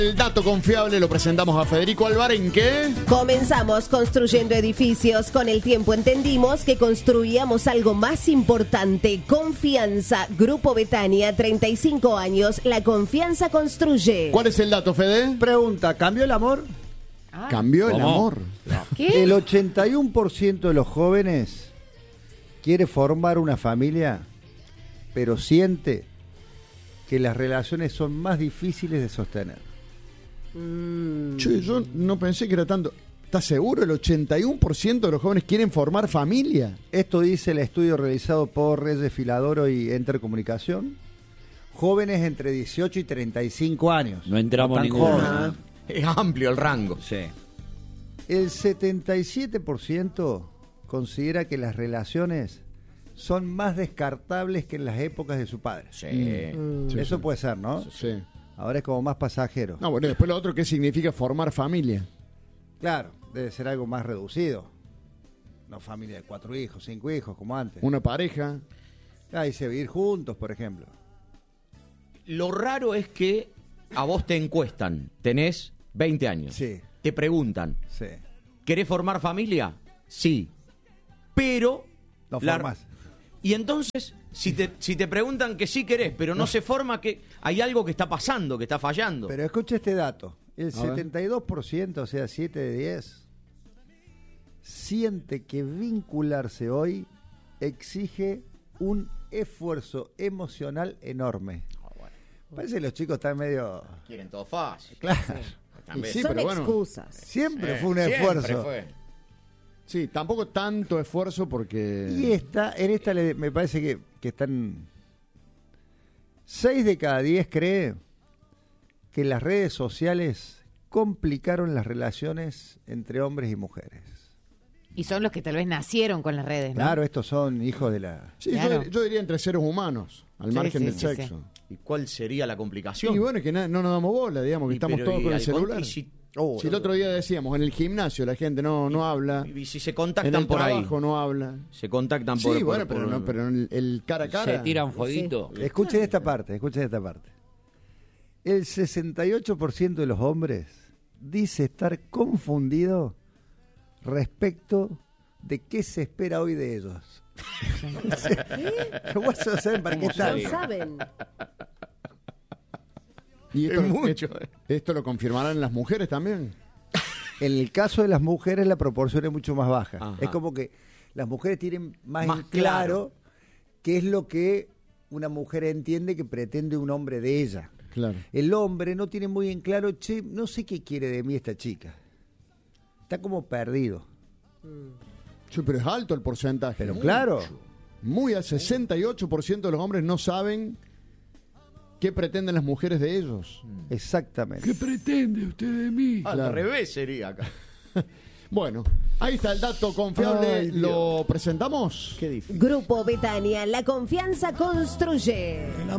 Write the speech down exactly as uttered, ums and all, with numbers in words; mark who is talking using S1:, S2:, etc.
S1: El dato confiable lo presentamos a Federico Alvar. ¿En qué?
S2: Comenzamos construyendo edificios. Con el tiempo entendimos que construíamos algo más importante. Confianza. Grupo Betania, treinta y cinco años. La confianza construye.
S1: ¿Cuál es el dato, Fede?
S3: Pregunta, ¿cambió el amor?
S2: Ah.
S1: Cambió el
S4: ¿Cómo?
S1: amor.
S2: ¿Qué?
S3: El ochenta y uno por ciento de los jóvenes quiere formar una familia, pero siente que las relaciones son más difíciles de sostener.
S2: Mm.
S1: Che, yo no pensé que era tanto. ¿Estás seguro? ¿El ochenta y uno por ciento de los jóvenes quieren formar familia?
S3: Esto dice el estudio realizado por Reyes Filadoro y Intercomunicación. Jóvenes entre dieciocho y treinta y cinco años.
S4: No entramos
S3: tan
S4: ninguno.
S3: jóvenes.
S5: Es amplio el rango.
S4: Sí.
S3: El setenta y siete por ciento considera que las relaciones son más descartables que en las épocas de su padre.
S5: Sí.
S2: Mm.
S1: Sí,
S3: Eso
S1: sí.
S3: puede ser, ¿no?
S1: Sí.
S3: Ahora es como más pasajero.
S1: No, bueno, después lo otro, ¿qué significa formar familia?
S3: Claro, debe ser algo más reducido. No familia de cuatro hijos, cinco hijos, como antes.
S1: Una pareja.
S3: Ah, y se vivir juntos, por ejemplo.
S5: Lo raro es que a vos te encuestan, tenés veinte años.
S3: Sí,
S5: Te preguntan,
S3: sí.
S5: ¿querés formar familia? Sí. Pero...
S3: No
S5: la-
S3: formás.
S5: Y entonces, si te, si te preguntan que sí querés, pero no, se forma, que hay algo que está pasando, que está fallando.
S3: Pero escucha este dato. El
S1: A ver.
S3: setenta y dos por ciento, o sea, siete de diez, siente que vincularse hoy exige un esfuerzo emocional enorme. Parece que los chicos están medio...
S5: Quieren todo fácil.
S3: Claro.
S5: También.
S1: Sí,
S2: Son
S1: pero bueno.
S2: excusas.
S3: Siempre
S5: Eh,
S3: fue un
S5: siempre
S3: esfuerzo.
S5: fue.
S1: Sí, tampoco tanto esfuerzo porque...
S3: Y esta, en esta le- me parece que, que están... seis de cada diez cree que las redes sociales complicaron las relaciones entre hombres y mujeres.
S6: Y son los que tal vez nacieron con las redes, ¿no?
S3: Claro, estos son hijos de la...
S1: Sí,
S6: Claro.
S1: yo, yo diría entre seres humanos, al
S6: Sí,
S1: margen
S6: sí,
S1: del
S6: sí,
S1: sexo.
S5: ¿Y cuál sería la complicación?
S1: Y bueno, es que na- no nos damos bola, digamos, que
S5: Y
S1: estamos
S5: pero,
S1: todos
S5: y
S1: con el
S5: al con-
S1: celular.
S5: y si-
S3: Oh,
S1: Si el otro día decíamos, en el gimnasio la gente no, no habla,
S5: Y si se
S1: en
S5: contactan
S1: el
S5: por ahí.
S1: trabajo no habla.
S5: Se contactan por
S1: Sí,
S5: por-
S1: bueno, pero,
S5: por-
S1: no, pero el, el cara a cara...
S4: Se tiran fueguito.
S3: Escuchen esta parte, escuchen esta parte. El sesenta y ocho por ciento de los hombres dice estar confundido respecto de qué se espera hoy de ellos. Los guasos saben para qué
S5: ¿Cómo
S3: están.
S2: No saben.
S1: Y esto,
S5: Es mucho,
S1: esto-
S5: eh.
S1: esto lo confirmarán las mujeres también.
S3: En el caso de las mujeres la proporción es mucho más baja.
S5: Ajá.
S3: Es como que las mujeres tienen más,
S5: Más
S3: en claro,
S5: claro.
S3: qué es lo que una mujer entiende que pretende un hombre de ella.
S1: Claro.
S3: El hombre no tiene muy en claro, che, no sé qué quiere de mí esta chica. Está como perdido.
S1: Sí, pero es alto el porcentaje.
S3: Pero
S1: Muy-
S3: claro,
S1: Muy al sesenta y ocho por ciento de los hombres no saben qué pretenden las mujeres de ellos.
S3: exactamente.
S1: pretende usted de mí?
S5: Al revés sería acá.
S1: Bueno, ahí está el dato confiable.
S3: Ay, Dios.
S1: ¿Lo presentamos?
S5: Qué difícil.
S2: Grupo Betania, la confianza construye.